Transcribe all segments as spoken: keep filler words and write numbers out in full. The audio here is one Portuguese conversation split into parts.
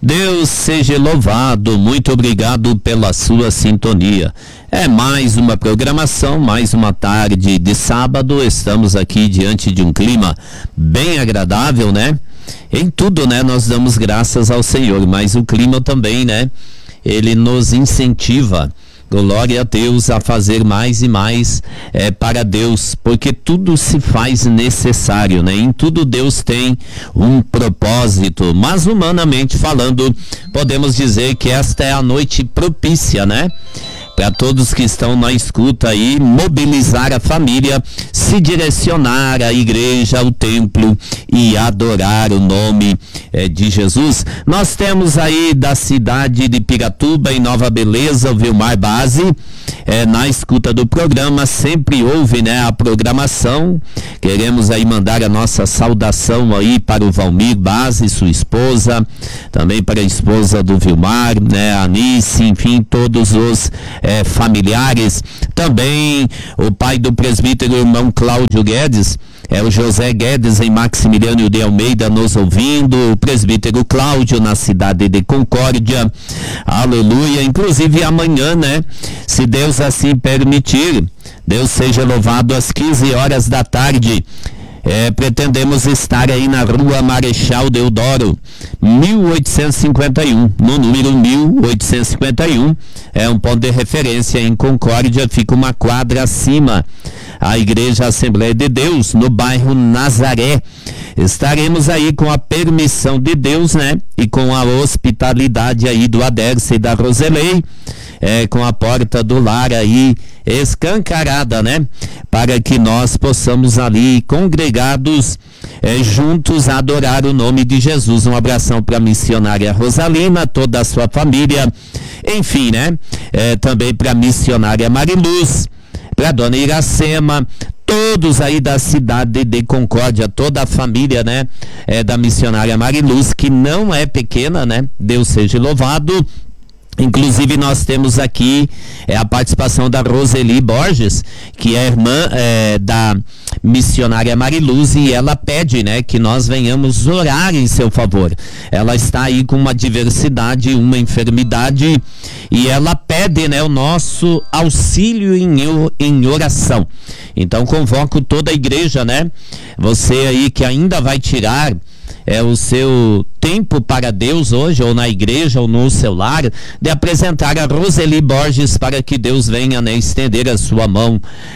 Deus seja louvado, muito obrigado pela sua sintonia. É mais uma programação, mais uma tarde de sábado, estamos aqui diante de um clima bem agradável, né? Em tudo, né, nós damos graças ao Senhor, mas o clima também, né, ele nos incentiva, glória a Deus, a fazer mais e mais é, para Deus, porque tudo se faz necessário, né? Em tudo Deus tem um propósito, mas humanamente falando, podemos dizer que esta é a noite propícia, né? Para todos que estão na escuta aí, mobilizar a família, se direcionar à igreja, ao templo e adorar o nome eh, de Jesus. Nós temos aí da cidade de Piratuba, em Nova Beleza, o Vilmar Base, eh, na escuta do programa, sempre ouve, né, a programação. Queremos aí mandar a nossa saudação aí para o Valmir Base, sua esposa, também para a esposa do Vilmar, né, a Anice, enfim, todos os É, familiares, também o pai do presbítero irmão Cláudio Guedes, é o José Guedes em Maximiliano de Almeida nos ouvindo, o presbítero Cláudio na cidade de Concórdia, aleluia, inclusive amanhã, né, se Deus assim permitir, Deus seja louvado, às quinze horas da tarde, É, pretendemos estar aí na rua Marechal Deodoro, mil oitocentos e cinquenta e um, no número mil oitocentos e cinquenta e um, é um ponto de referência em Concórdia, fica uma quadra acima, a Igreja Assembleia de Deus, no bairro Nazaré. Estaremos aí com a permissão de Deus, né? E com a hospitalidade aí do Aderce e da Roselei, é, com a porta do lar aí escancarada, né? Para que nós possamos ali, congregados, é, juntos, adorar o nome de Jesus. Um abração para a missionária Rosalina, toda a sua família, enfim, né? É, também para a missionária Mariluz, para a dona Iracema, todos aí da cidade de Concórdia, toda a família, né? É, da missionária Mariluz, que não é pequena, né? Deus seja louvado. Inclusive nós temos aqui é, a participação da Roseli Borges, que é irmã é, da missionária Mariluz, e ela pede, né, que nós venhamos orar em seu favor. Ela está aí com uma diversidade, uma enfermidade, e ela pede, né, o nosso auxílio em, em oração. Então convoco toda a igreja, né, você aí que ainda vai tirar é o seu tempo para Deus hoje, ou na igreja, ou no seu lar, de apresentar a Roseli Borges para que Deus venha, né, estender a sua mão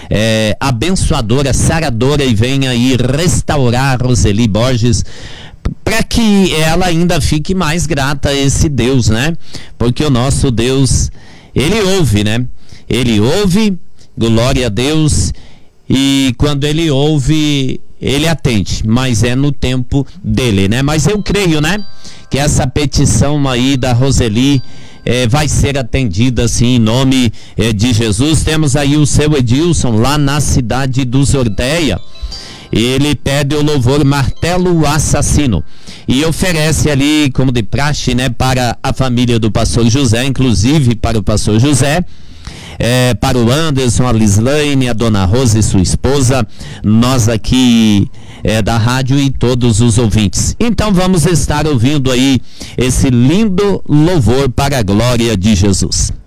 é, abençoadora, saradora, e venha aí restaurar a Roseli Borges, para que ela ainda fique mais grata a esse Deus, né? Porque o nosso Deus, ele ouve, né? Ele ouve, glória a Deus, e quando ele ouve, ele atende, mas é no tempo dele, né? Mas eu creio, né, que essa petição aí da Roseli eh, vai ser atendida, sim, em nome eh, de Jesus. Temos aí o seu Edilson, lá na cidade do Zordeia. Ele pede o louvor Martelo Assassino e oferece ali, como de praxe, né, para a família do pastor José, inclusive para o pastor José, É, para o Anderson, a Lislaine, a dona Rosa e sua esposa, nós aqui é, da rádio e todos os ouvintes. Então vamos estar ouvindo aí esse lindo louvor para a glória de Jesus.